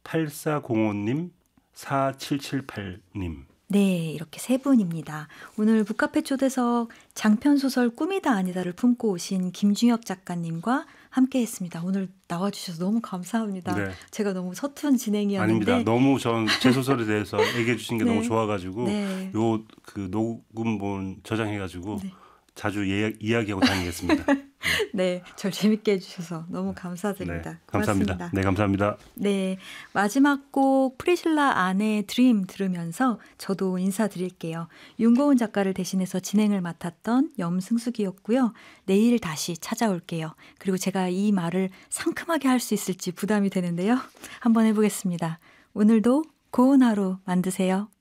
8405님, 4778님. 네, 이렇게 세 분입니다. 오늘 북카페 초대석 장편소설 꿈이다 아니다를 품고 오신 김중혁 작가님과 함께했습니다. 오늘 나와주셔서 너무 감사합니다. 네. 제가 너무 서툰 진행이었는데. 아닙니다. 너무 전 제 소설에 대해서 얘기해 주신 게 네. 너무 좋아가지고 네. 요 그 녹음본 저장해가지고 네. 자주 이야기하고 다니겠습니다. 네, 절 재밌게 해주셔서 너무 감사드립니다. 네, 감사합니다. 고맙습니다. 네, 감사합니다. 네, 마지막 곡 프리실라 안의 드림 들으면서 저도 인사드릴게요. 윤고은 작가를 대신해서 진행을 맡았던 염승숙이었고요. 내일 다시 찾아올게요. 그리고 제가 이 말을 상큼하게 할 수 있을지 부담이 되는데요. 한번 해보겠습니다. 오늘도 고운 하루 만드세요.